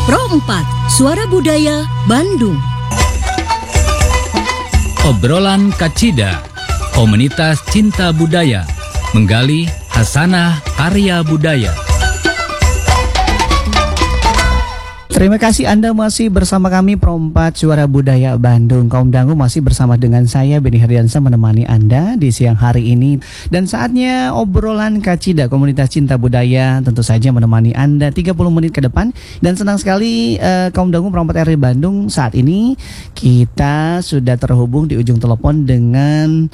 Pro 4, Suara Budaya Bandung. Obrolan Kacida, komunitas cinta budaya, menggali hasanah karya budaya. Terima kasih Anda masih bersama kami Pro 4 Suara Budaya Bandung. Kaum Dangu masih bersama dengan saya Benny Herdiansa menemani Anda di siang hari ini. Dan saatnya obrolan Kacida, komunitas cinta budaya, tentu saja menemani Anda 30 menit ke depan. Dan senang sekali kaum Dangu Pro 4 RI Bandung, saat ini kita sudah terhubung di ujung telepon dengan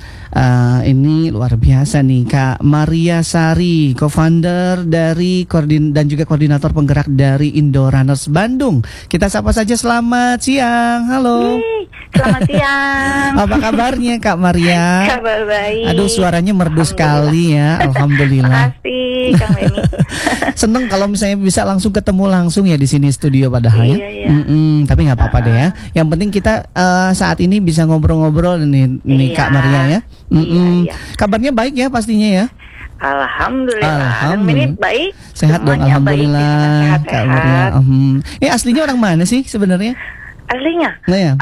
ini luar biasa nih, Kak Maria Sari, co-founder dari dan juga koordinator penggerak dari Indorunners Bandung. Kita sapa saja, selamat siang. Halo. Selamat siang. Apa kabarnya Kak Maria? Kabar baik. Aduh, suaranya merdu sekali ya. Alhamdulillah. Makasih Kang Benny. Seneng kalau misalnya bisa langsung ketemu langsung ya di sini studio padahal ya. Iya. Tapi nggak apa-apa deh ya. Yang penting kita saat ini bisa ngobrol-ngobrol nih Kak Maria ya. Iya. Kabarnya baik ya pastinya ya. Alhamdulillah. Ini baik. Sehat dong, alhamdulillah. Baik, Kak Maria. Aslinya orang mana sih sebenarnya? Aslinya? Nah, ya.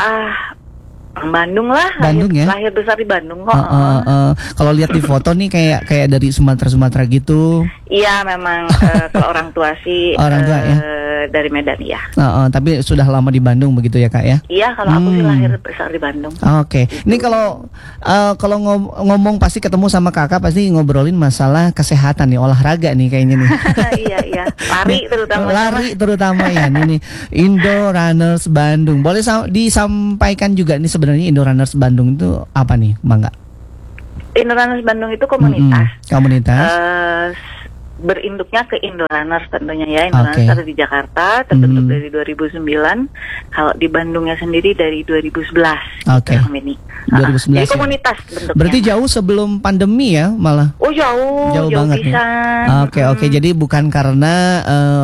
Bandung lah. Bandung ya. Lahir besar di Bandung kok. Kalau lihat di foto nih kayak dari Sumatera gitu. Iya, memang kalau orang tua sih orang tua ya. Dari Medan ya. Tapi sudah lama di Bandung begitu ya Kak ya? Iya, kalau aku sih lahir besar di Bandung. Oke. Ini kalau ngomong pasti ketemu sama Kakak pasti ngobrolin masalah kesehatan nih, olahraga nih kayaknya nih. Iya. Lari terutama ya nih Indorunners Bandung. Boleh disampaikan juga nih sebenarnya Indorunners Bandung itu apa nih, Bangga? Indorunners Bandung itu komunitas. Komunitas. Berinduknya ke Indorunners tentunya ya. Indorunners ada di Jakarta, terbentuk dari 2009. Kalau di Bandungnya sendiri dari 2011. Oke. 2011. Jadi komunitas bentuknya. Berarti jauh sebelum pandemi ya malah. Oh jauh banget pisan. Ya. Oke. Jadi bukan karena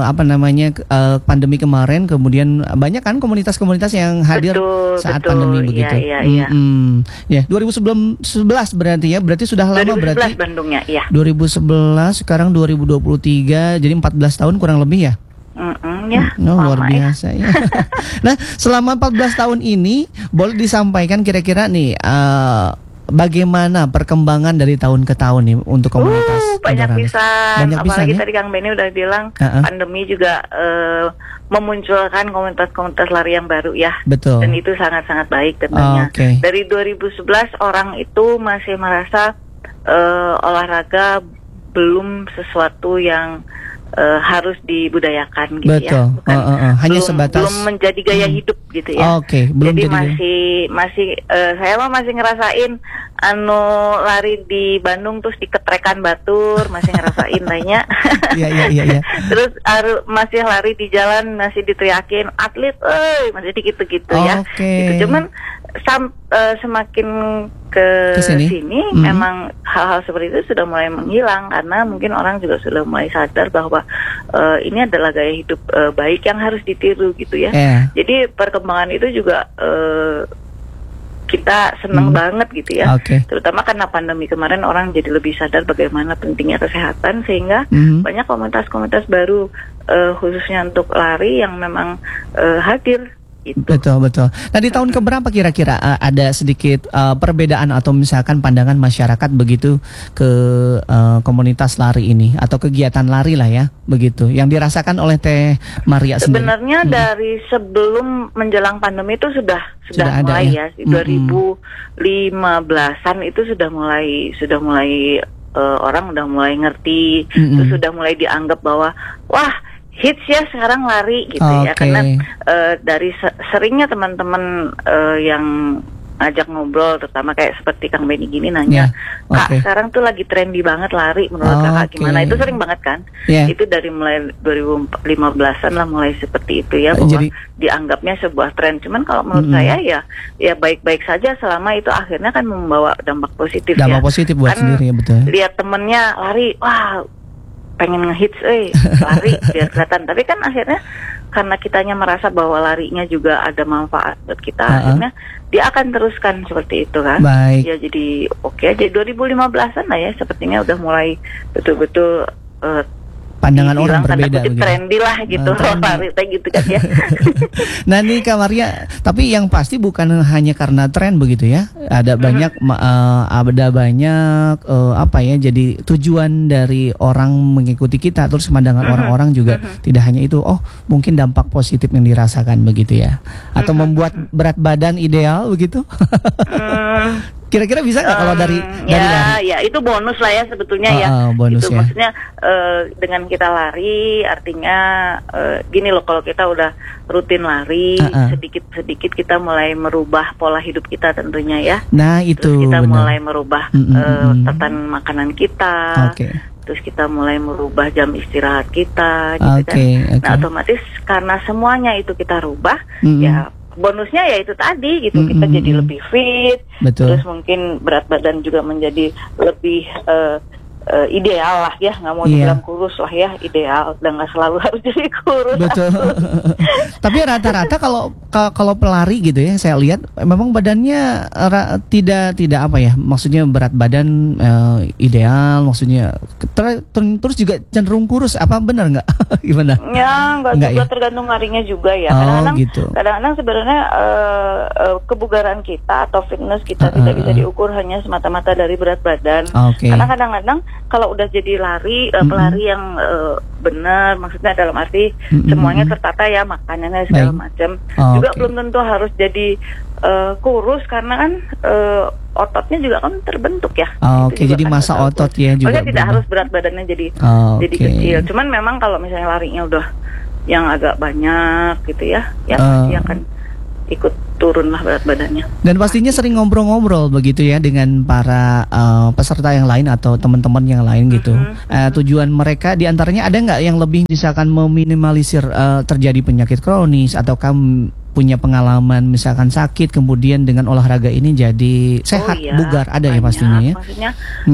pandemi kemarin kemudian banyak kan komunitas-komunitas yang hadir saat pandemi begitu. Iya. Ya, 2011 berarti ya. Berarti sudah lama 2011 berarti. Bandungnya, iya. 2011 sekarang 2023, jadi 14 tahun kurang lebih ya? Ya. Luar biasa ya. Nah, selama 14 tahun ini boleh disampaikan kira-kira nih bagaimana perkembangan dari tahun ke tahun nih untuk komunitas? Banyak pisan. Apalagi ya? tadi Kang Benny udah bilang pandemi juga memunculkan komunitas-komunitas lari yang baru ya. Betul. Dan itu sangat-sangat baik tentunya. Dari 2011 orang itu masih merasa olahraga belum sesuatu yang harus dibudayakan gitu. Betul. Ya. Hanya sebatas belum menjadi gaya hidup gitu ya. Belum jadi masih saya masih ngerasain lari di Bandung terus diketrekan batur, masih ngerasain lainnya. Iya. Terus masih lari di jalan masih diteriakin atlet, masih gitu ya. Gitu. Cuman semakin ke sini memang hal-hal seperti itu sudah mulai menghilang karena mungkin orang juga sudah mulai sadar bahwa ini adalah gaya hidup baik yang harus ditiru gitu ya. Jadi perkembangan itu juga kita senang banget gitu ya. Terutama karena pandemi kemarin orang jadi lebih sadar bagaimana pentingnya kesehatan sehingga banyak komunitas-komunitas baru khususnya untuk lari yang memang hadir. Gitu. Betul. Nah di tahun keberapa kira-kira ada sedikit perbedaan atau misalkan pandangan masyarakat begitu ke komunitas lari ini atau kegiatan lari lah ya begitu yang dirasakan oleh Teh Maria sendiri? Sebenarnya dari sebelum menjelang pandemi itu sudah mulai ya 2015-an itu sudah mulai orang udah mulai ngerti, terus sudah mulai dianggap bahwa wah hits ya sekarang lari gitu ya karena dari seringnya teman-teman yang ngajak ngobrol terutama kayak seperti Kang Benny gini nanya Kak sekarang tuh lagi trendy banget lari menurut Kakak gimana, itu sering banget kan itu dari mulai 2015an lah mulai seperti itu ya bahwa dianggapnya sebuah tren, cuman kalau menurut saya ya baik-baik saja selama itu akhirnya kan membawa dampak positif positif buat kan sendiri ya betul. Lihat temennya lari wah pengen ngehits lari biar kelihatan, tapi kan akhirnya karena kitanya merasa bahwa larinya juga ada manfaat buat kita, akhirnya dia akan teruskan seperti itu kan. Baik. Ya jadi jadi 2015an lah ya sepertinya udah mulai betul-betul pandangan orang berbeda begitu. Trendy lah gitu, lari gitu kan ya. Nah nih Kak Maria, tapi yang pasti bukan hanya karena tren begitu ya. Ada banyak apa ya? Jadi tujuan dari orang mengikuti kita, terus pandangan orang-orang juga tidak hanya itu. Oh, mungkin dampak positif yang dirasakan begitu ya, atau membuat berat badan ideal begitu. Kira-kira bisa nggak kalau dari lari? Ya itu bonus lah ya sebetulnya ya. Bonus itu ya. Maksudnya dengan kita lari artinya gini loh, kalau kita udah rutin lari sedikit-sedikit kita mulai merubah pola hidup kita tentunya ya. Nah itu terus kita benar. mulai merubah tatan makanan kita. Terus kita mulai merubah jam istirahat kita gitu kan. Nah otomatis karena semuanya itu kita rubah ya bonusnya ya itu tadi gitu, kita jadi lebih fit. Betul. Terus mungkin berat badan juga menjadi lebih ideal lah ya, nggak mau dibilang kurus lah ya, ideal, dan nggak selalu harus jadi kurus. Betul. Tapi rata-rata kalau pelari gitu ya, saya lihat memang badannya tidak apa ya, maksudnya berat badan ideal, maksudnya terus juga cenderung kurus, apa benar nggak? Gimana? Ya nggak juga ya? Tergantung larinya juga ya. Kadang-kadang gitu. Kadang-kadang sebenarnya kebugaran kita atau fitness kita tidak bisa diukur hanya semata-mata dari berat badan. Karena kadang-kadang kalau udah jadi pelari yang benar, maksudnya dalam arti semuanya tertata ya, makanannya segala macam, juga belum tentu harus jadi kurus, karena kan ototnya juga kan terbentuk ya. Jadi masa otot ya juga. Maksudnya tidak harus berat badannya jadi kecil. Cuman memang kalau misalnya larinya udah yang agak banyak gitu ya, pasti akan ikut turun lah berat badannya. Dan pastinya sering ngobrol-ngobrol begitu ya dengan para peserta yang lain atau teman-teman yang lain gitu. Tujuan mereka diantaranya ada nggak yang lebih misalkan meminimalisir terjadi penyakit kronis, atau kamu punya pengalaman misalkan sakit kemudian dengan olahraga ini jadi sehat, bugar, ada banyak, ya pastinya ya. Maksudnya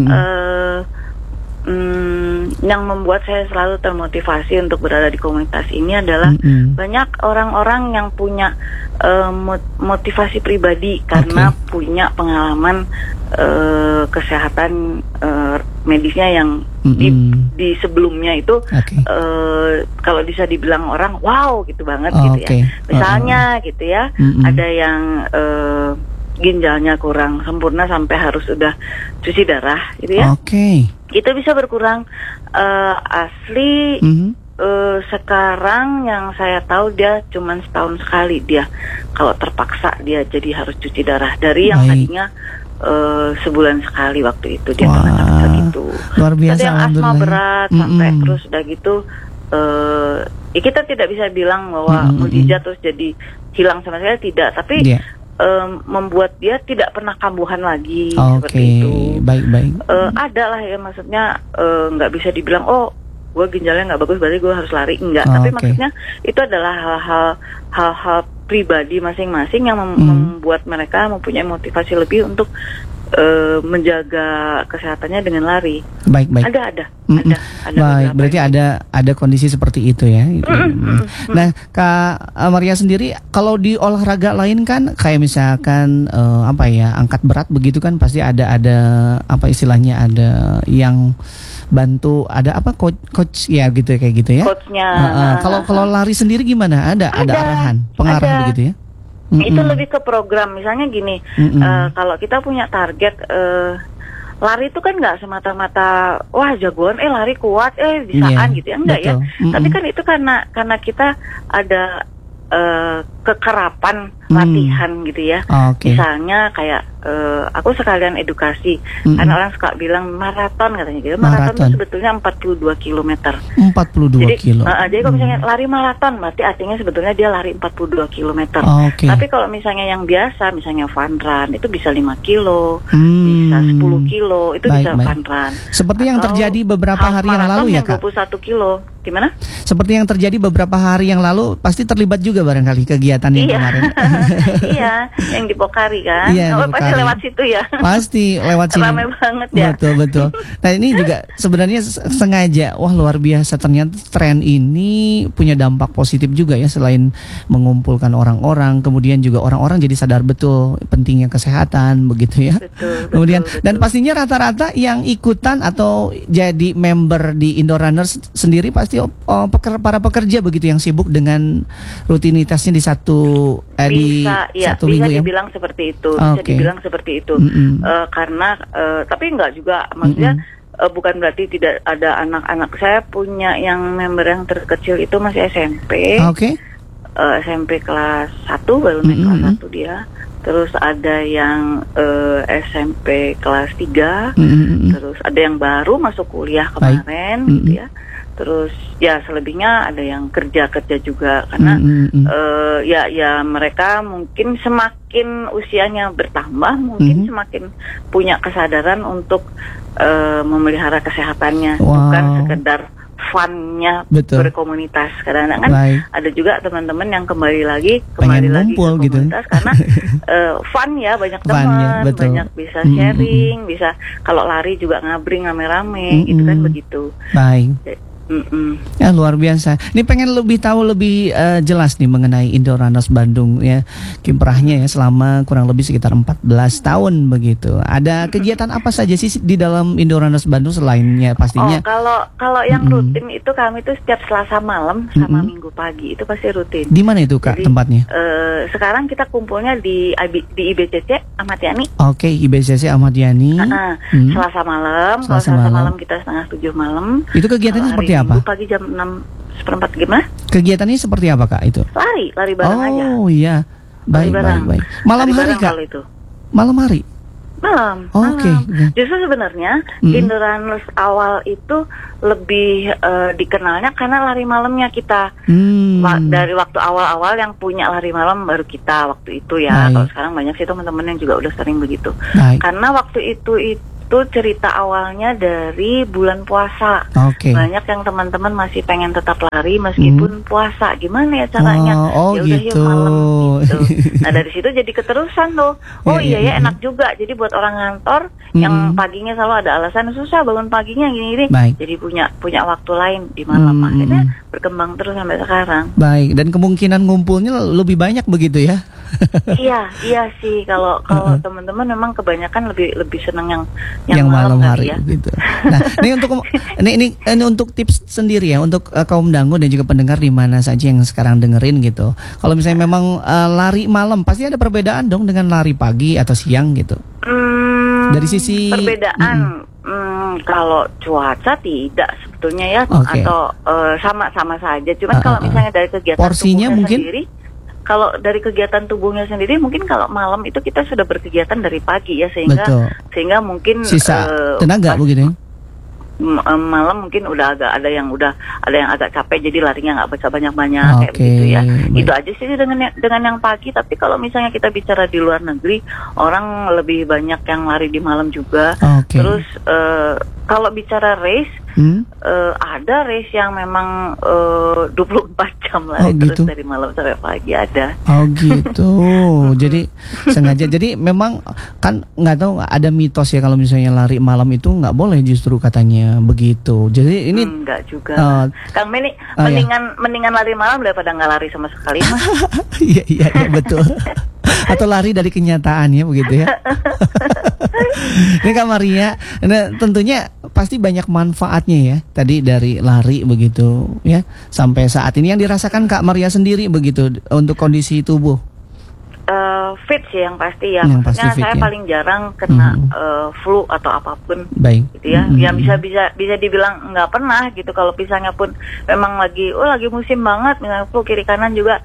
yang membuat saya selalu termotivasi untuk berada di komunitas ini adalah banyak orang-orang yang punya motivasi pribadi karena punya pengalaman kesehatan medisnya yang di sebelumnya itu kalau bisa dibilang orang wow gitu banget gitu ya. Misalnya gitu ya, ada yang ginjalnya kurang sempurna sampai harus udah cuci darah gitu ya. Itu bisa berkurang asli. Sekarang yang saya tahu dia cuman setahun sekali dia kalau terpaksa dia jadi harus cuci darah, dari yang tadinya sebulan sekali waktu itu dia terpaksa gitu. Luar biasa. Ada yang asma berat sampai terus udah gitu ya kita tidak bisa bilang bahwa mukjizat terus jadi hilang sama sekali, tidak, tapi membuat dia tidak pernah kambuhan lagi seperti itu. Baik. Ada lah ya, maksudnya nggak bisa dibilang gue ginjalnya nggak bagus berarti gue harus lari, enggak. Tapi maksudnya itu adalah hal-hal pribadi masing-masing yang membuat mereka mempunyai motivasi lebih untuk menjaga kesehatannya dengan lari. Baik. Ada. Baik, berarti ada kondisi seperti itu ya. Nah, Kak Maria sendiri kalau di olahraga lain kan kayak misalkan angkat berat begitu kan pasti ada apa istilahnya, ada yang bantu, ada apa coach ya gitu kayak gitu ya. Coachnya. Kalau lari sendiri gimana? Ada arahan, pengarah begitu ya. Itu lebih ke program, misalnya gini, kalau kita punya target lari itu kan nggak semata-mata wah jagoan lari kuat bisaan gitu ya, enggak ya. Tapi kan itu karena kita ada kekerapan latihan gitu ya. Misalnya kayak aku sekalian edukasi, karena orang suka bilang maraton katanya gitu. Maraton itu sebetulnya 42 km. 42 kilo. Jadi kalau misalnya lari maraton berarti artinya sebetulnya dia lari 42 km. Tapi kalau misalnya yang biasa, misalnya fun run itu bisa 5 kilo, bisa 10 kilo, itu bisa fun run. Seperti yang terjadi beberapa hari yang lalu ya, Kak. 21 kilo. Gimana? Seperti yang terjadi beberapa hari yang lalu, pasti terlibat juga barangkali kegiatan kegiatan yang kemarin. Iya, yang di Pokari kan. Iya, pasti lewat situ ya. Pasti lewat sini. Ramai banget ya. Betul. Nah ini juga sebenarnya sengaja. Wah luar biasa, ternyata tren ini punya dampak positif juga ya, selain mengumpulkan orang-orang, kemudian juga orang-orang jadi sadar betul pentingnya kesehatan begitu ya. Kemudian dan pastinya rata-rata yang ikutan atau jadi member di Indo Runners sendiri pasti para pekerja begitu yang sibuk dengan rutinitasnya di satu satu minggu ya. Bisa dibilang seperti itu. Bisa dibilang seperti itu. Karena tapi enggak juga, maksudnya bukan berarti tidak ada anak-anak. Saya punya yang member yang terkecil itu masih SMP. SMP kelas 1 baru naik kelas 1 dia. Terus ada yang SMP kelas 3. Terus ada yang baru masuk kuliah kemarin gitu ya. Terus ya selebihnya ada yang kerja juga karena ya mereka mungkin semakin usianya bertambah mungkin semakin punya kesadaran untuk memelihara kesehatannya, bukan sekedar fun-nya berkomunitas. Kadang-kadang kan ada juga teman-teman yang kembali lagi ke komunitas gitu. Karena fun ya, banyak teman, banyak bisa sharing, bisa kalau lari juga ngabring rame-rame, itu kan begitu. Ya luar biasa. Ini pengen lebih tahu lebih jelas nih mengenai Indo Runners Bandung ya, kiprahnya ya selama kurang lebih sekitar 14 tahun begitu. Ada kegiatan apa saja sih di dalam Indo Runners Bandung selainnya pastinya? Kalau yang rutin itu kami tuh setiap Selasa malam sama Minggu pagi itu pasti rutin. Di mana itu Kak? Jadi, tempatnya? Sekarang kita kumpulnya di IBCC Ahmad Yani. IBCC Ahmad Yani. Selasa malam. Kalau Selasa malam kita 6:30 malam. Itu kegiatannya seperti apa? Minggu pagi jam 6:15 gimana? Kegiatannya seperti apa Kak itu? Lari bareng aja. Oh iya. Baik. Malam hari Kak? Itu. Malam hari? Malam. Justru sebenarnya Indo Runners awal itu lebih dikenalnya karena lari malamnya kita. Dari waktu awal-awal yang punya lari malam baru kita waktu itu ya. Kalau sekarang banyak sih teman-teman yang juga udah sering begitu. Karena waktu itu cerita awalnya dari bulan puasa. Banyak yang teman-teman masih pengen tetap lari meskipun puasa. Gimana ya caranya? Ya udah yuk malam gitu. Nah dari situ jadi keterusan loh. Iya enak juga. Jadi buat orang ngantor yang paginya selalu ada alasan susah bangun paginya gini-gini. Jadi punya waktu lain di malam. Akhirnya berkembang terus sampai sekarang. Baik. Dan kemungkinan ngumpulnya lebih banyak begitu ya? Iya sih. Kalau teman-teman memang kebanyakan lebih senang yang malam hari ya. Gitu. Nah, ini untuk tips sendiri ya untuk kaum dangu dan juga pendengar di mana saja yang sekarang dengerin gitu. Kalau misalnya memang lari malam pasti ada perbedaan dong dengan lari pagi atau siang gitu. Dari sisi perbedaan kalau cuaca tidak sebetulnya ya atau sama-sama saja. Cuman kalau misalnya dari kegiatan porsinya mungkin sendiri, kalau dari kegiatan tubuhnya sendiri mungkin kalau malam itu kita sudah berkegiatan dari pagi ya sehingga mungkin sisa tenaga begitu ya. Malam mungkin udah ada yang agak capek jadi larinya nggak bisa banyak-banyak kayak begitu ya. Itu aja sih dengan yang pagi. Tapi kalau misalnya kita bicara di luar negeri, orang lebih banyak yang lari di malam juga. Terus kalau bicara race, ada race yang memang 24 jam lari terus dari malam sampai pagi ada. Jadi sengaja. Jadi memang kan nggak tahu, ada mitos ya kalau misalnya lari malam itu nggak boleh justru katanya begitu. Jadi ini enggak juga. Kang Meni mendingan lari malam daripada nggak lari sama sekali mah. Iya betul. Atau lari dari kenyataan ya begitu ya. Ini Kak Maria, nah, tentunya pasti banyak manfaatnya ya tadi dari lari begitu ya sampai saat ini yang dirasakan Kak Maria sendiri begitu untuk kondisi tubuh. Fit sih yang pasti ya. Maksudnya saya paling jarang kena flu atau apapun. Gitu ya. Ya bisa dibilang nggak pernah gitu. Kalau misalnya pun memang lagi musim banget, misalnya flu kiri kanan juga.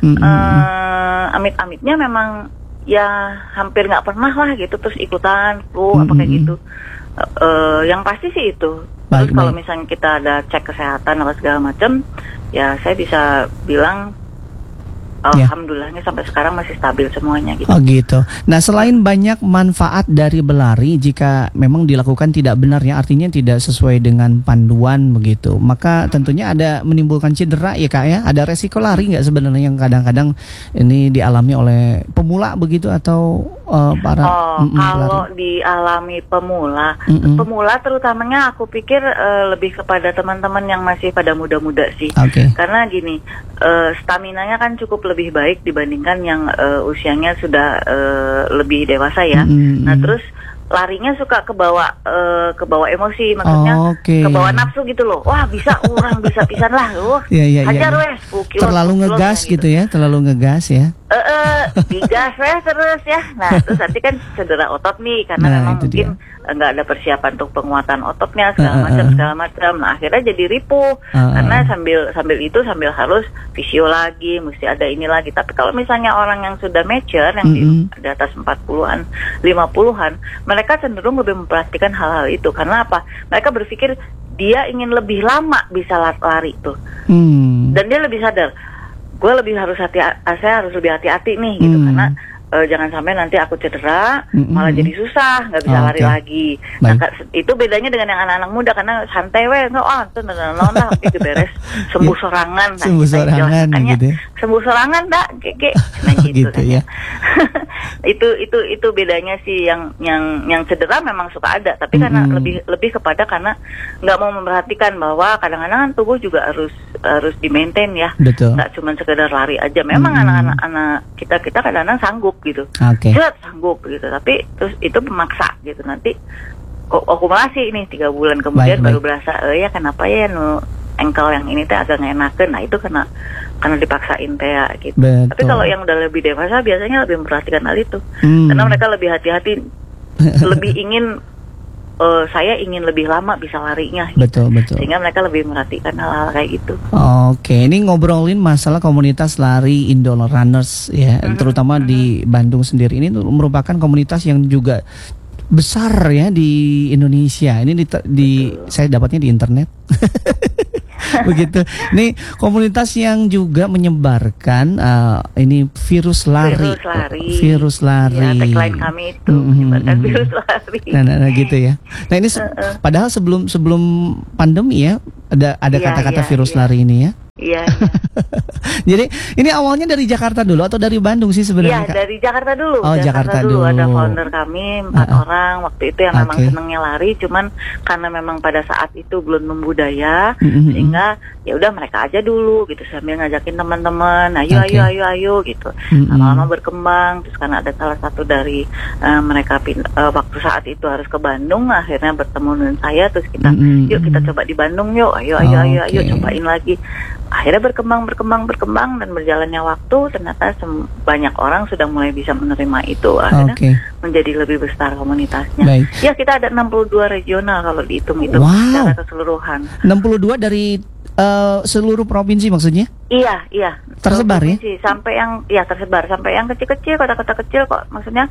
Amit-amitnya memang ya hampir nggak pernah lah gitu terus ikutan flu apa kayak gitu. Yang pasti sih itu. Terus kalau misalnya kita ada cek kesehatan apa segala macam, ya saya bisa bilang alhamdulillahnya sampai sekarang masih stabil semuanya gitu. Oh gitu. Nah, selain banyak manfaat dari berlari, jika memang dilakukan tidak benar ya, artinya tidak sesuai dengan panduan begitu, maka tentunya ada menimbulkan cedera ya Kak ya. Ada resiko lari nggak sebenarnya yang kadang-kadang ini dialami oleh pemula begitu atau para kalau dialami pemula terutamanya aku pikir lebih kepada teman-teman yang masih pada muda-muda sih. Karena gini, staminanya kan cukup lebih baik dibandingkan yang usianya sudah lebih dewasa ya. Nah terus larinya suka kebawa emosi, maksudnya kebawa nafsu gitu loh. Wah bisa orang bisa pisan lah loh. Hajar wes. Terlalu ngegas gitu ya, terlalu ngegas ya. Digas wes terus ya. Nah terus nanti kan cedera otot nih karena memang mungkin nggak ada persiapan untuk penguatan ototnya segala macam. Nah akhirnya jadi ripuh karena sambil itu harus fisio lagi, mesti ada ini lagi. Tapi kalau misalnya orang yang sudah mature yang di atas 40-an, 50-an, mereka cenderung lebih memperhatikan hal-hal itu. Karena apa? Mereka berpikir dia ingin lebih lama bisa lari tuh. Dan dia lebih sadar, saya harus lebih hati-hati nih gitu, karena jangan sampai nanti aku cedera malah jadi susah, nggak bisa lari lagi. Nah, itu bedanya dengan yang anak-anak muda, karena santai lah itu beres sembuh sorangan. Sembuh sorangan gitu. Sembuh sorangan dak keke. Nah gitu ya. itu bedanya sih, yang cedera memang suka ada, tapi karena lebih kepada karena nggak mau memperhatikan bahwa kadang-kadang tubuh juga harus di maintain ya. Nggak cuma sekedar lari aja. Memang anak-anak kita kadang-kadang sanggup gitu, sanggup gitu, tapi terus itu memaksa gitu, nanti akumulasi ini 3 bulan kemudian baru berasa ya kenapa ya ankle yang ini teh agak ngenakeun. Nah itu karena dipaksain teh gitu. Tapi kalau yang udah lebih dewasa biasanya lebih memperhatikan hal itu, karena mereka lebih hati-hati, lebih ingin saya ingin lebih lama bisa larinya gitu. Betul. Sehingga mereka lebih merhatikan hal-hal kayak gitu. Ini ngobrolin masalah komunitas lari Indo Runners ya, terutama di Bandung sendiri. Ini merupakan komunitas yang juga besar ya di Indonesia. Ini saya dapatnya di internet. Begitu. Ini komunitas yang juga menyebarkan ini virus lari. Ya, tagline kami itu menyebarkan virus lari. Nah gitu ya. Nah ini padahal sebelum pandemi ya ada kata-kata virus lari ini ya. Iya. Jadi ini awalnya dari Jakarta dulu atau dari Bandung sih sebenarnya? Iya, dari Jakarta dulu. Jakarta dulu. Ada founder kami 4 orang waktu itu yang memang senangnya lari, cuman karena memang pada saat itu belum membudaya, sehingga ya udah mereka aja dulu gitu, sambil ngajakin teman-teman, ayo gitu. Lama-lama berkembang, terus karena ada salah satu dari mereka waktu saat itu harus ke Bandung, akhirnya bertemu dengan saya, terus kita yuk kita coba di Bandung yuk, ayo cobain lagi. Akhirnya berkembang dan berjalannya waktu ternyata banyak orang sudah mulai bisa menerima itu, akhirnya menjadi lebih besar komunitasnya. Ya kita ada 62 regional kalau dihitung itu secara keseluruhan. 62 dari seluruh provinsi maksudnya? Iya. Tersebar ya? Tersebar sampai yang kecil-kecil, kota-kota kecil kok, maksudnya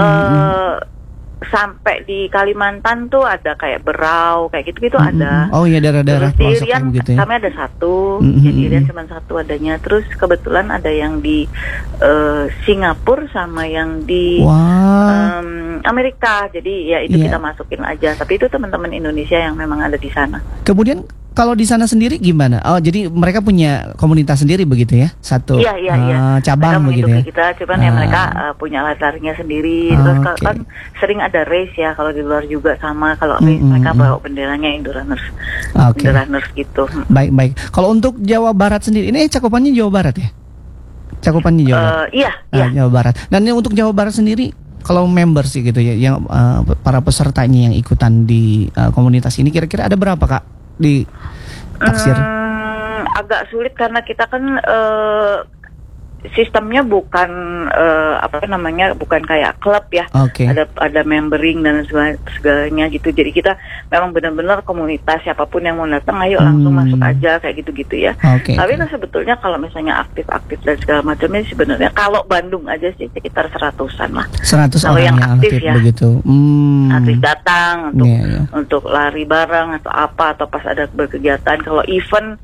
sampai di Kalimantan tuh ada kayak Berau kayak gitu ada. Oh iya, daerah-daerah pelosok gitu ya. Kami ada satu, jadi Irian cuma satu adanya. Terus kebetulan ada yang di Singapura sama yang di Amerika. Jadi ya itu kita masukin aja. Tapi itu teman-teman Indonesia yang memang ada di sana. Kemudian kalau di sana sendiri gimana? Jadi mereka punya komunitas sendiri begitu ya? Satu cabang mereka begitu ya? Kita, cuman ya mereka punya larinya sendiri. Terus kan sering ada race ya kalau di luar juga sama. Kalau mereka bawa benderanya Indo Runners, Indo Runners gitu. Baik. Kalau untuk Jawa Barat sendiri, ini cakupannya Jawa Barat ya? Cakupannya Jawa Barat? Iya. Jawa Barat. Dan ini untuk Jawa Barat sendiri, kalau member sih gitu ya, yang para pesertanya yang ikutan di komunitas ini, kira-kira ada berapa Kak? Di taksir? Agak sulit karena kita kan sistemnya bukan bukan kayak klub ya. Ada membering dan segalanya gitu. Jadi kita memang benar-benar komunitas, siapapun yang mau datang ayo langsung masuk aja kayak gitu-gitu ya. Tapi kan sebetulnya kalau misalnya aktif-aktif dan segala macamnya sebenarnya kalau Bandung aja sih sekitar 100-an lah. 100 orang yang aktif ya. Begitu. Aktif datang untuk lari bareng atau apa, atau pas ada berkegiatan. Kalau event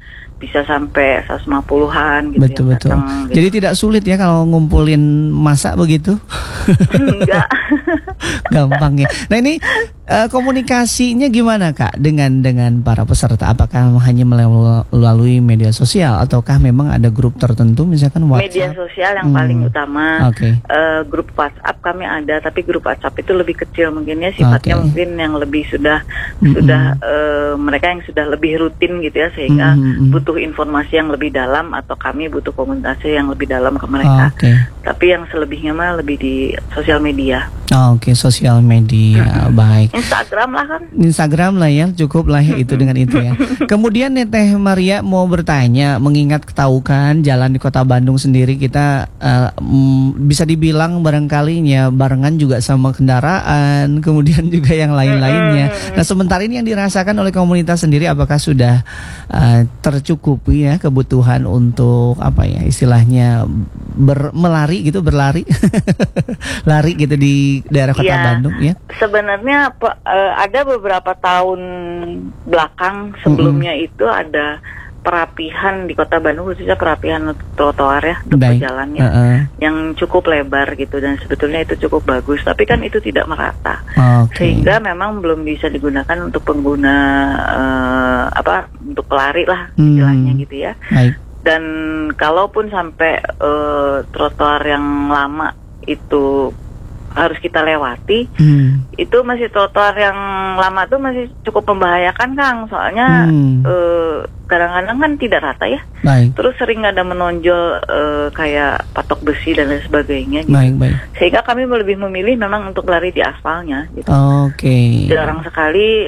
bisa sampai 150-an gitu. Betul. Datang, gitu. Jadi tidak sulit ya kalau ngumpulin masa begitu? Enggak. Gampang ya. Nah ini komunikasinya gimana Kak dengan para peserta? Apakah hanya melalui media sosial ataukah memang ada grup tertentu misalkan WhatsApp? Media sosial yang paling utama. Grup WhatsApp kami ada, tapi grup WhatsApp itu lebih kecil mungkin ya, sifatnya mungkin yang lebih sudah mereka yang sudah lebih rutin gitu ya, sehingga butuh informasi yang lebih dalam atau kami butuh komunikasi yang lebih dalam ke mereka. Tapi yang selebihnya mah lebih di sosial media. Sosial media. Baik. Instagram lah kan. Instagram lah ya, cukup lah ya itu dengan itu ya. Kemudian nih Teh Maria mau bertanya, mengingat tahu kan jalan di Kota Bandung sendiri kita bisa dibilang barangkalinya barengan juga sama kendaraan, kemudian juga yang lain-lainnya. Nah sementara ini yang dirasakan oleh komunitas sendiri, apakah sudah tercukupi ya kebutuhan untuk apa ya istilahnya berlari lari gitu di daerah Kota Bandung ya? Sebenarnya ada beberapa tahun belakang sebelumnya itu ada perapihan di Kota Bandung, khususnya perapihan trotoar ya, untuk jalannya yang cukup lebar gitu, dan sebetulnya itu cukup bagus, tapi kan itu tidak merata, sehingga memang belum bisa digunakan untuk pengguna untuk pelari lah istilahnya gitu ya. Dan kalaupun sampai trotoar yang lama itu harus kita lewati, itu masih trotoar yang lama tuh masih cukup membahayakan Kang, soalnya kadang-kadang kan tidak rata ya. Terus sering ada menonjol kayak patok besi dan lain sebagainya gitu. Sehingga kami lebih memilih memang untuk lari di aspalnya gitu. Jarang sekali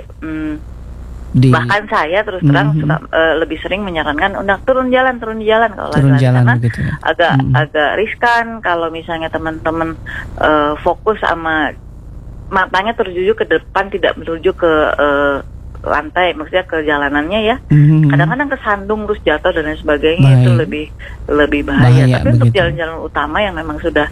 bahkan saya terus terang suka lebih sering menyarankan turun jalan kalau lari, karena begitu ya. agak riskan kalau misalnya teman-teman fokus sama matanya tertuju ke depan, tidak menuju ke lantai, maksudnya ke jalanannya ya. Kadang-kadang kesandung terus jatuh dan lain sebagainya, itu lebih bahaya. Tapi untuk jalan-jalan utama yang memang sudah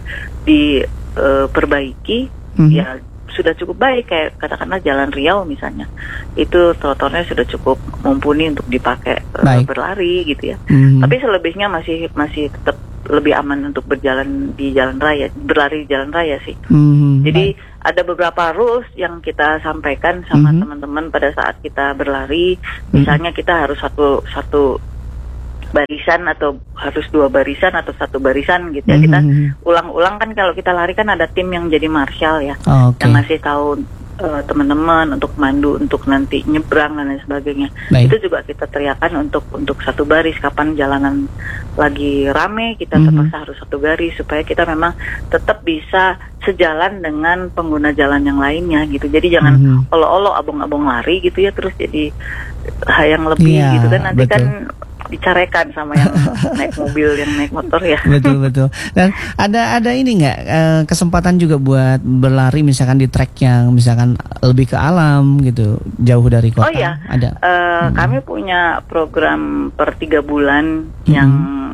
diperbaiki ya sudah cukup baik, kayak katakanlah Jalan Riau misalnya, itu trotoarnya sudah cukup mumpuni untuk dipakai berlari gitu ya. Tapi selebihnya masih tetap lebih aman untuk berjalan di jalan raya, berlari di jalan raya sih. Jadi ada beberapa rules yang kita sampaikan sama teman-teman pada saat kita berlari. Misalnya kita harus satu barisan atau harus 2 barisan atau 1 barisan gitu ya. Kita ulang-ulang kan, kalau kita lari kan ada tim yang jadi marshal ya, yang ngasih tahu teman-teman untuk mandu, untuk nanti nyebrang dan lain sebagainya. Itu juga kita teriakan untuk 1 baris. Kapan jalanan lagi rame, kita terpaksa harus 1 baris supaya kita memang tetap bisa sejalan dengan pengguna jalan yang lainnya gitu. Jadi jangan olo-olo abong-abong lari gitu ya, terus jadi yang lebih gitu kan, nanti kan dicarekan sama yang naik mobil, yang naik motor ya. Betul. Dan ada ini nggak kesempatan juga buat berlari misalkan di trek yang misalkan lebih ke alam gitu, jauh dari kota? Ada. Kami punya program per 3 bulan yang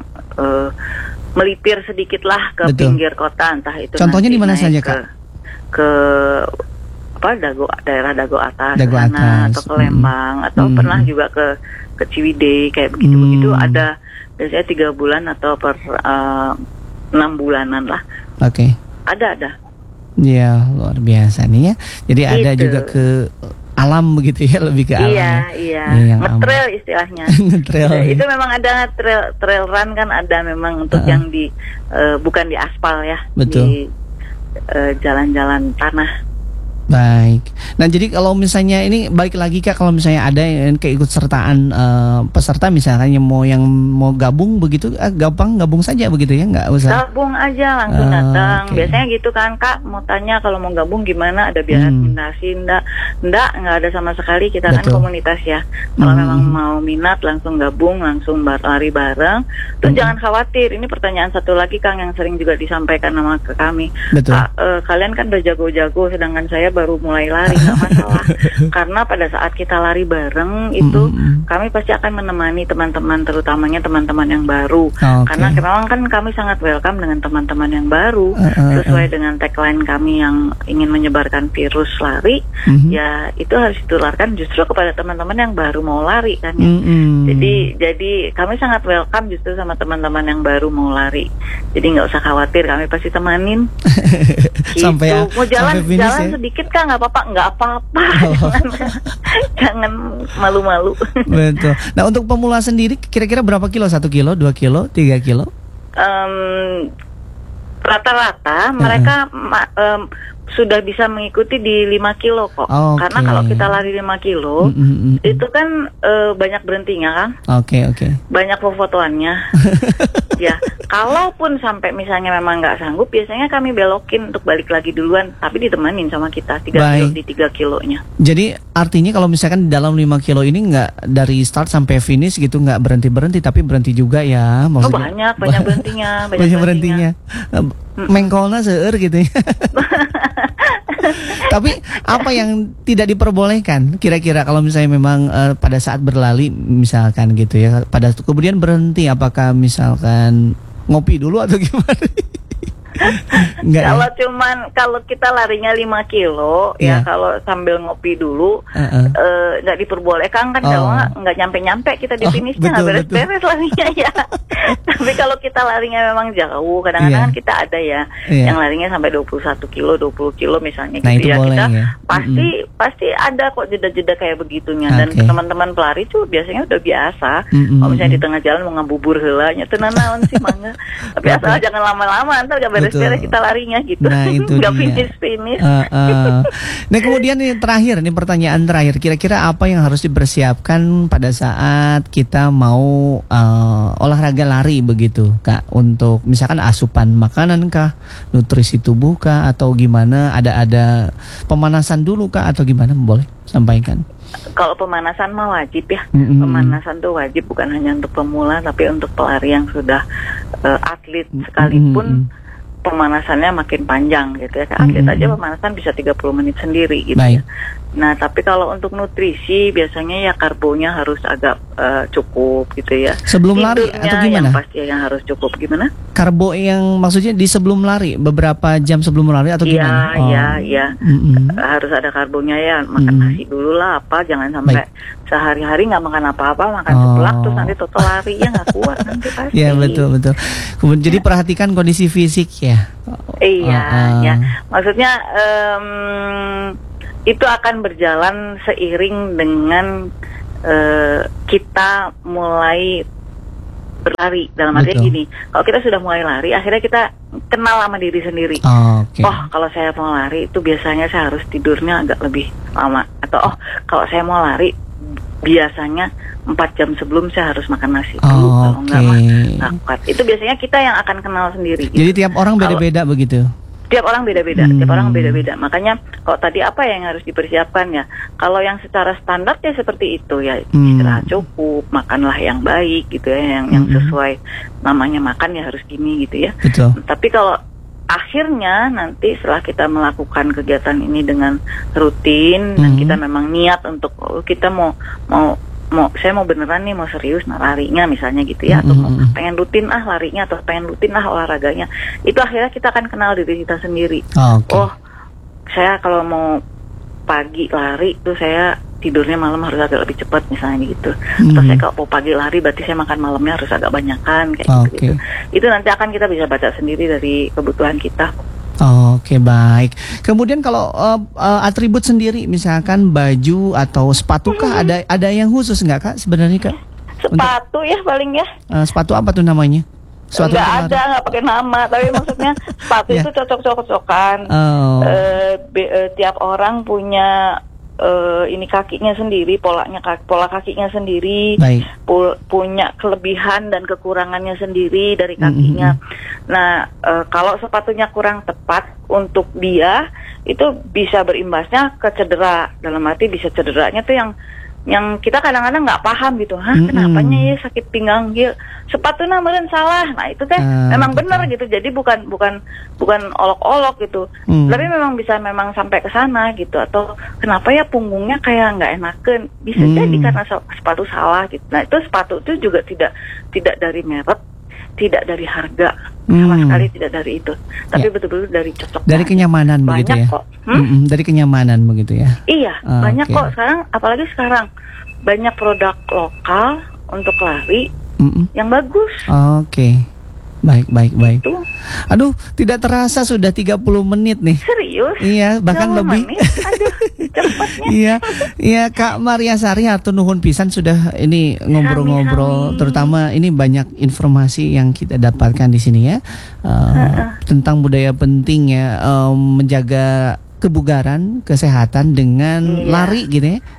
melipir sedikit lah ke pinggir kota, entah itu contohnya di mana saja Kak? Ke daerah Dago Atas, atau ke Lembang, atau pernah juga ke Ciwidey kayak begitu ada biasanya 3 bulan atau per 6 bulanan lah. Ada. Ya luar biasa nih ya. Jadi ada juga ke alam begitu ya, lebih ke alam. Iya. Ngetrail istilahnya. Itu memang ada trail run kan, ada memang untuk yang di bukan di aspal ya, di jalan-jalan tanah. Baik. Nah jadi kalau misalnya ini balik lagi Kak, kalau misalnya ada yang keikutsertaan peserta misalkan yang mau gabung begitu, gampang gabung saja begitu ya, nggak usah. Gabung aja langsung datang. Biasanya gitu kan Kak, mau tanya kalau mau gabung gimana, ada biaya administrasi? Nggak ada sama sekali. Kita kan komunitas ya. Kalau memang mau minat langsung gabung, langsung lari bareng. Terus jangan khawatir. Ini pertanyaan satu lagi Kang yang sering juga disampaikan sama ke kami. Kak, kalian kan udah jago-jago, sedangkan saya baru mulai lari, nggak masalah. Karena pada saat kita lari bareng itu kami pasti akan menemani teman-teman, terutamanya teman-teman yang baru. Karena memang kan kami sangat welcome dengan teman-teman yang baru, sesuai dengan tagline kami yang ingin menyebarkan virus lari. Ya itu harus ditularkan justru kepada teman-teman yang baru mau lari kan. Jadi kami sangat welcome justru sama teman-teman yang baru mau lari. Jadi nggak usah khawatir, kami pasti temanin. Sampai ya, mau jalan ya? sedikit kan nggak apa-apa. Jangan malu-malu. Betul. Nah untuk pemula sendiri kira-kira berapa kilo? 1 kilo, 2 kilo, 3 kilo? Rata-rata mereka sudah bisa mengikuti di 5 kilo kok. Karena kalau kita lari 5 kilo itu kan banyak berhentinya kan. Banyak fotoannya. Ya, kalaupun sampai misalnya memang nggak sanggup, biasanya kami belokin untuk balik lagi duluan, tapi ditemenin sama kita 3 kilo di 3 kilonya. Jadi artinya kalau misalkan dalam 5 kilo ini nggak dari start sampai finish gitu, nggak berhenti tapi berhenti juga ya? Maksudnya, banyak berhentinya. Banyak berhentinya. Mengkolna seueur gitu ya. Tapi apa yang tidak diperbolehkan kira-kira kalau misalnya memang pada saat berlari misalkan gitu ya, pada kemudian berhenti, apakah misalkan ngopi dulu atau gimana? Kalau kita larinya 5 kilo ya kalau sambil ngopi dulu nggak diperbolehkan kan. Kalau nggak nyampe kita di finishnya, nggak beres-beres larinya ya. Tapi kalau kita larinya memang jauh, kadang-kadang kan kita ada ya yang larinya sampai 21 kilo, 20 kilo misalnya gitu ya. Kita pasti ada kok jeda-jeda kayak begitunya. Dan teman-teman pelari tuh biasanya udah biasa. Kalau misalnya di tengah jalan mau ngabubur heula nya teu naon sih mangga. Tapi asal jangan lama-lama, ntar gak beres-beres kita larinya gitu. Nah itu gak dia. finish. Nah kemudian ini pertanyaan terakhir, kira-kira apa yang harus dipersiapkan pada saat kita mau olahraga lari begitu Kak, untuk misalkan asupan makanan kah, nutrisi tubuh kah, atau gimana, ada pemanasan dulu kah atau gimana, boleh sampaikan? Kalau pemanasan mah wajib ya. Pemanasan tuh wajib, bukan hanya untuk pemula tapi untuk pelari yang sudah atlet sekalipun. Pemanasannya makin panjang gitu ya. Atlet aja pemanasan bisa 30 menit sendiri gitu ya. Nah tapi kalau untuk nutrisi biasanya ya karbonya harus agak cukup gitu ya. Sebelum lari atau gimana? Yang pasti yang harus cukup. Gimana? Karbo yang maksudnya di sebelum lari, beberapa jam sebelum lari atau gimana? Iya. Harus ada karbonya ya. Makan nasi dulu lah apa. Jangan sampai sehari-hari nggak makan apa-apa, makan seblak terus nanti total lari ya nggak kuat nanti pasti. Iya betul. Jadi perhatikan kondisi fisik ya. Iya ya. Maksudnya itu akan berjalan seiring dengan kita mulai berlari. Dalam artinya gini, kalau kita sudah mulai lari, akhirnya kita kenal sama diri sendiri. Oh, kalau saya mau lari itu biasanya saya harus tidurnya agak lebih lama. Atau kalau saya mau lari biasanya 4 jam sebelum saya harus makan nasi dulu. Kalau enggak mah kuat. Itu biasanya kita yang akan kenal sendiri. Jadi tiap orang beda-beda begitu? Tiap orang beda-beda, Makanya kalau tadi apa yang harus dipersiapkan ya? Kalau yang secara standar ya seperti itu ya, istirahat cukup, makanlah yang baik gitu ya, yang sesuai namanya makan ya harus gini gitu ya. Betul. Tapi kalau akhirnya nanti setelah kita melakukan kegiatan ini dengan rutin dan kita memang niat untuk kita saya mau beneran nih, mau serius larinya misalnya gitu ya, atau mau pengen rutin larinya, atau pengen rutin olahraganya, itu akhirnya kita akan kenal diri kita sendiri. Oh, saya kalau mau pagi lari tuh saya tidurnya malam harus agak lebih cepat misalnya gitu. Atau saya kalau mau pagi lari berarti saya makan malamnya harus agak banyakan kayak gitu. Itu nanti akan kita bisa baca sendiri dari kebutuhan kita. Oke, baik. Kemudian kalau atribut sendiri, misalkan baju atau sepatu kah, ada yang khusus nggak Kak sebenarnya Kak? Sepatu ya paling ya. Sepatu apa tuh namanya? Nggak ada, nggak pakai nama. Tapi maksudnya sepatu itu cocok-cocokan. Tiap orang punya ini kakinya sendiri, pola kakinya sendiri, punya kelebihan dan kekurangannya sendiri dari kakinya. Nah, kalau sepatunya kurang tepat untuk dia, itu bisa berimbasnya ke cedera. Dalam arti bisa cederanya tuh yang yang kita kadang-kadang nggak paham gitu, kenapanya ya sakit pinggang gitu, sepatuna meureun salah. Nah itu teh memang benar gitu, jadi bukan olok-olok gitu, tapi memang bisa memang sampai ke sana gitu. Atau kenapa ya punggungnya kayak nggak enakan, bisa jadi karena sepatu salah gitu. Nah itu sepatu itu juga tidak dari merek, tidak dari harga, sama sekali tidak dari itu, tapi betul-betul dari cocok. Dari kenyamanan banyak begitu ya. Kok. Dari kenyamanan begitu ya. Iya, banyak kok sekarang, apalagi sekarang banyak produk lokal untuk lari yang bagus. Oke. Baik. Itu. Aduh, tidak terasa sudah 30 menit nih. Serius? Iya, bahkan lebih. Aduh, cepatnya. Iya, Kak Maria Sari, hatur nuhun pisan sudah ini ngobrol-ngobrol. Terutama ini banyak informasi yang kita dapatkan di sini ya. Tentang budaya penting ya, menjaga kebugaran, kesehatan dengan lari gitu ya.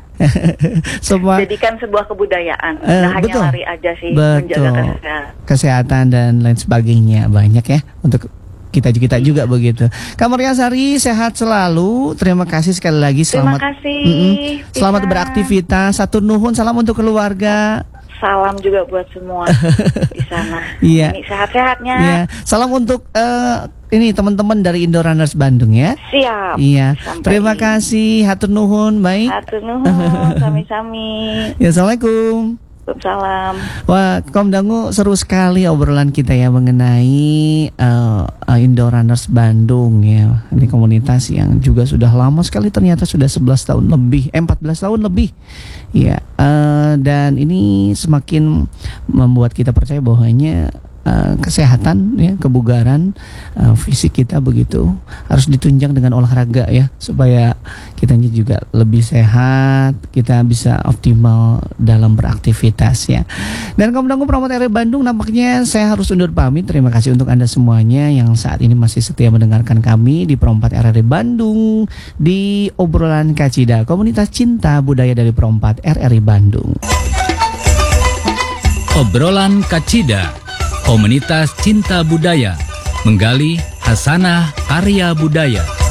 Jadikan sebuah kebudayaan, hanya lari aja sih, menjaga kesehatan dan lain sebagainya, banyak ya untuk kita juga begitu. Kak Maria Sari, sehat selalu. Terima kasih sekali lagi. Selamat. Terima kasih. Selamat beraktivitas. Hatur nuhun, salam untuk keluarga. Salam juga buat semua di sana. Iya. Sehat-sehatnya. Iya. Salam untuk ini teman-teman dari Indorunners Bandung ya. Siap. Iya. Terima kasih. Hatur nuhun. Baik. Hatur nuhun. Sami-sami. Ya, assalamualaikum. Waalaikumsalam. Wah, Kom Dangu, seru sekali obrolan kita ya mengenai Indorunners Bandung ya. Ini komunitas yang juga sudah lama sekali, ternyata sudah 11 tahun lebih, 14 tahun lebih. Ya, dan ini semakin membuat kita percaya bahwanya kesehatan ya, kebugaran fisik kita begitu harus ditunjang dengan olahraga ya, supaya kitanya juga lebih sehat, kita bisa optimal dalam beraktivitas ya. Dan Kom Dangu Promote RRI Bandung, nampaknya saya harus undur pamit. Terima kasih untuk Anda semuanya yang saat ini masih setia mendengarkan kami di Perompat RRI Bandung, di Obrolan Kacida, komunitas cinta budaya dari Perompat RRI Bandung. Obrolan Kacida, komunitas cinta budaya, menggali hasanah karya budaya.